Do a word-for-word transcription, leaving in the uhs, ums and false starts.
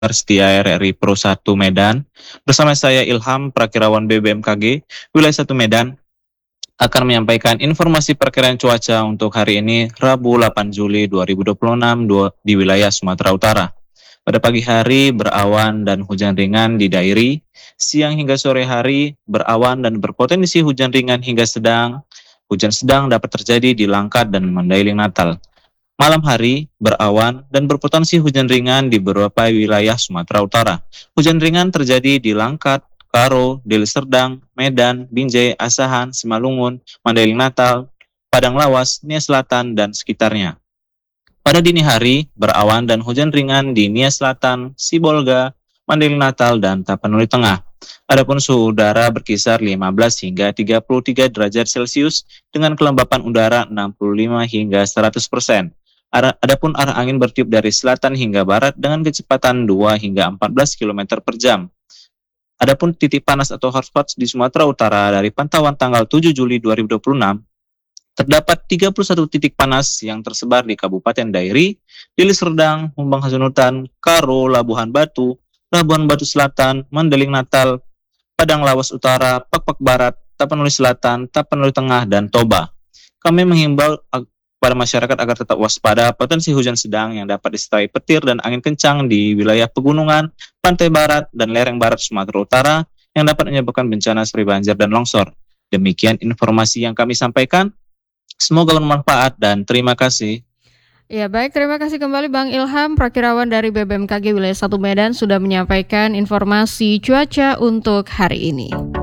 Setia R R I Pro satu Medan. Bersama saya Ilham, Prakirawan B B M K G, Wilayah satu Medan, akan menyampaikan informasi perkiraan cuaca untuk hari ini, Rabu delapan Juli dua ribu dua puluh enam di wilayah Sumatera Utara. Pada pagi hari berawan dan hujan ringan di Dairi, siang hingga sore hari berawan dan berpotensi hujan ringan hingga sedang. Hujan sedang dapat terjadi di Langkat dan Mandailing Natal. Malam hari berawan dan berpotensi hujan ringan di beberapa wilayah Sumatera Utara. Hujan ringan terjadi di Langkat, Karo, Deli Serdang, Medan, Binjai, Asahan, Simalungun, Mandailing Natal, Padang Lawas, Nia Selatan, dan sekitarnya. Pada dini hari, berawan dan hujan ringan di Nia Selatan, Sibolga, Mandailing Natal, dan Tapanuli Tengah. Adapun suhu udara berkisar lima belas hingga tiga puluh tiga derajat Celcius dengan kelembapan udara enam puluh lima hingga seratus persen. Adapun arah angin bertiup dari selatan hingga barat dengan kecepatan dua hingga empat belas kilometer per jam. Adapun titik panas atau hotspots di Sumatera Utara dari pantauan tanggal tujuh Juli dua ribu dua puluh enam, terdapat tiga puluh satu titik panas yang tersebar di Kabupaten Dairi, Deli Serdang, Humbang Hazunutan, Karo, Labuhan Batu, Labuhan Batu Selatan, Mandailing Natal, Padang Lawas Utara, Pakpak Barat, Tapanuli Selatan, Tapanuli Tengah, dan Toba. Kami menghimbau pada masyarakat agar tetap waspada potensi hujan sedang yang dapat disertai petir dan angin kencang di wilayah pegunungan, pantai barat, dan lereng barat Sumatera Utara yang dapat menyebabkan bencana seperti banjir dan longsor. Demikian informasi yang kami sampaikan. Semoga bermanfaat dan terima kasih. Ya baik, terima kasih kembali Bang Ilham, Prakirawan dari B B M K G Wilayah satu Medan sudah menyampaikan informasi cuaca untuk hari ini.